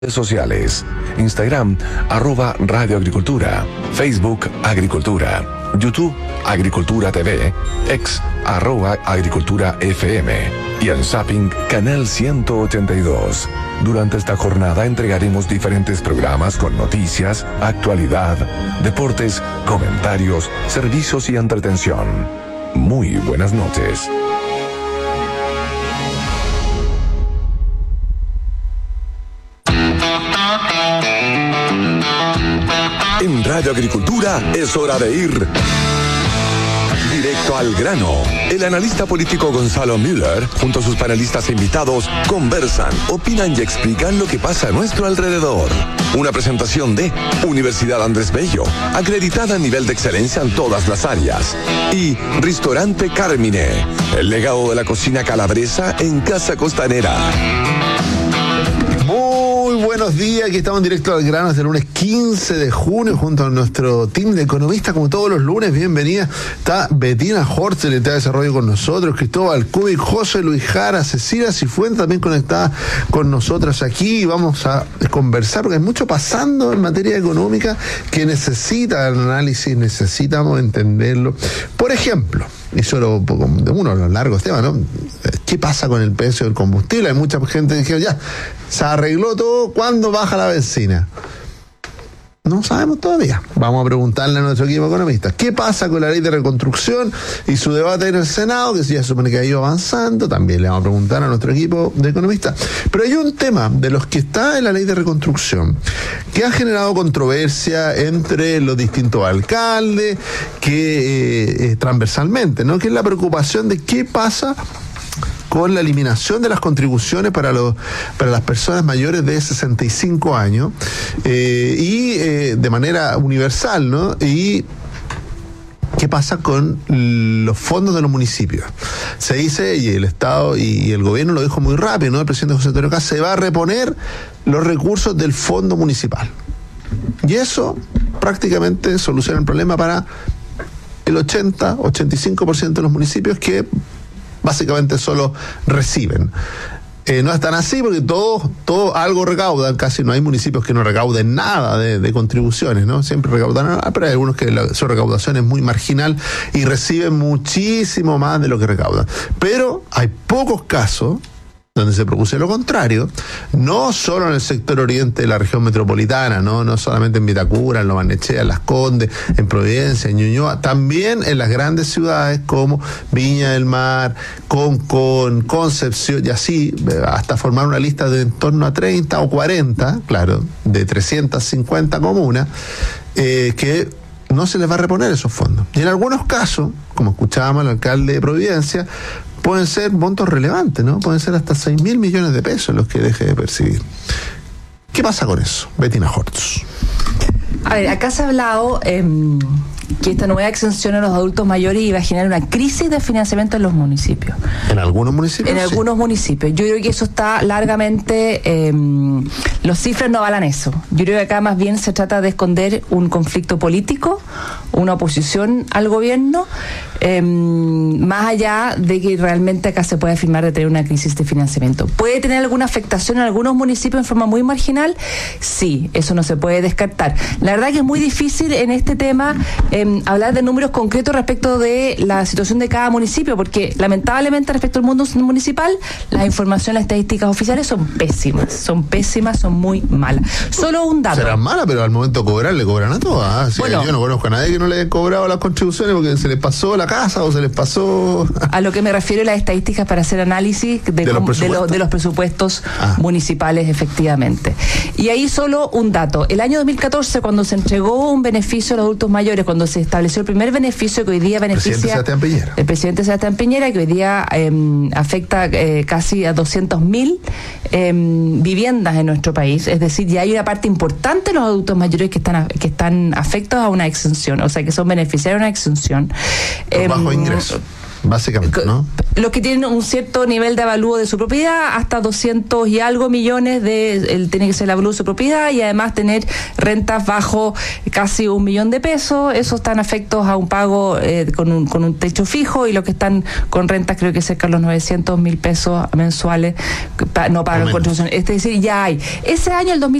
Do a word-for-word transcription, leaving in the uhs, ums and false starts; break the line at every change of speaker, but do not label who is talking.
Sociales, Instagram, arroba Radio Agricultura, Facebook Agricultura, YouTube Agricultura T V, X, arroba Agricultura F M y en Zapping, Canal ciento ochenta y dos. Durante esta jornada entregaremos diferentes programas con noticias, actualidad, deportes, comentarios, servicios y entretención. Muy buenas noches. En Radio Agricultura es hora de ir directo al grano. El analista político Gonzalo Müller, junto a sus panelistas e invitados, conversan, opinan y explican lo que pasa a nuestro alrededor. Una presentación de Universidad Andrés Bello, acreditada a nivel de excelencia en todas las áreas. Y Ristorante Carmine, el legado de la cocina calabresa en Casa Costanera.
Buenos días, aquí estamos en directo al grano desde el lunes quince de junio junto a nuestro team de economistas, como todos los lunes. Bienvenida, está Bettina Hortz, de Desarrollo con nosotros, Cristóbal Kubik, José Luis Jara, Cecilia Cifuentes también conectada con nosotras aquí. Vamos a conversar porque hay mucho pasando en materia económica que necesita análisis, necesitamos entenderlo. Por ejemplo, y solo de uno de los largos temas, ¿no? ¿Qué pasa con el precio del combustible? Hay mucha gente que dice, ya, se arregló todo, ¿cuándo baja la benzina? No sabemos todavía. Vamos a preguntarle a nuestro equipo de economistas. ¿Qué pasa con la ley de reconstrucción y su debate en el Senado, que ya se supone que ha ido avanzando? También le vamos a preguntar a nuestro equipo de economistas. Pero hay un tema de los que está en la ley de reconstrucción que ha generado controversia entre los distintos alcaldes, que eh, eh, transversalmente, ¿no? Que es la preocupación de qué pasa con la eliminación de las contribuciones para los para las personas mayores de sesenta y cinco años eh, y eh, de manera universal, ¿no? Y ¿qué pasa con los fondos de los municipios? Se dice, y el Estado y el gobierno lo dijo muy rápido, ¿no? El presidente José Antonio Kast, se va a reponer los recursos del fondo municipal. Y eso prácticamente soluciona el problema para el ochenta, ochenta y cinco por ciento de los municipios que básicamente solo reciben. Eh, no es tan así porque todos todo algo recaudan, casi no hay municipios que no recauden nada de, de contribuciones, ¿no? Siempre recaudan nada, pero hay algunos que la, su recaudación es muy marginal y reciben muchísimo más de lo que recaudan. Pero hay pocos casos donde se produce lo contrario, no solo en el sector oriente de la región metropolitana, no no solamente en Vitacura, en Lobarnechea, en Las Condes, en Providencia, en Ñuñoa, también en las grandes ciudades como Viña del Mar, Concón, Concepción, y así hasta formar una lista de en torno a treinta o cuarenta, claro, de trescientas cincuenta comunas, eh, que no se les va a reponer esos fondos. Y en algunos casos, como escuchábamos al alcalde de Providencia, pueden ser montos relevantes, ¿no? Pueden ser hasta seis mil millones de pesos los que deje de percibir. ¿Qué pasa con eso? Bettina Hortz.
A ver, acá se ha hablado eh, que esta nueva exención a los adultos mayores iba a generar una crisis de financiamiento en los municipios.
¿En algunos municipios?
En
sí.
algunos municipios. Yo creo que eso está largamente... Eh, los cifras no avalan eso. Yo creo que acá más bien se trata de esconder un conflicto político, una oposición al gobierno, eh, más allá de que realmente acá se puede afirmar de tener una crisis de financiamiento. ¿Puede tener alguna afectación en algunos municipios en forma muy marginal? Sí, eso no se puede descartar. La verdad que es muy difícil en este tema eh, hablar de números concretos respecto de la situación de cada municipio, porque lamentablemente respecto al mundo municipal, las informaciones, las estadísticas oficiales son pésimas, son pésimas, son muy malas. Solo un dato.
Serán malas, pero al momento de cobrar le cobran a todas. ¿eh? Sí, bueno, yo no conozco a nadie que no le haya cobrado las contribuciones porque se les pasó la casa o se les pasó...
A lo que me refiero las estadísticas para hacer análisis de, ¿De, los, de, lo, de los presupuestos ah. municipales, efectivamente. Y ahí solo un dato. El año dos mil catorce, cuando se entregó un beneficio a los adultos mayores, cuando se estableció el primer beneficio que hoy día beneficia...
Presidente Sebastián Piñera.
El presidente Sebastián Piñera, que hoy día eh, afecta eh, casi a doscientos mil eh, viviendas en nuestro país. Es decir, ya hay una parte importante de los adultos mayores que están, que están afectados a una exención, o sea, que son beneficiarios de una exención.
Por eh, bajo ingreso. básicamente, ¿no?
Los que tienen un cierto nivel de avalúo de su propiedad, hasta doscientos y algo millones de, el, tiene que ser el avalúo de su propiedad y además tener rentas bajo casi un millón de pesos. Esos están afectos a un pago eh, con, un, con un techo fijo, y los que están con rentas creo que cerca de los novecientos mil pesos mensuales no pagan contribución. Es decir, ya hay. Ese año, el dos mil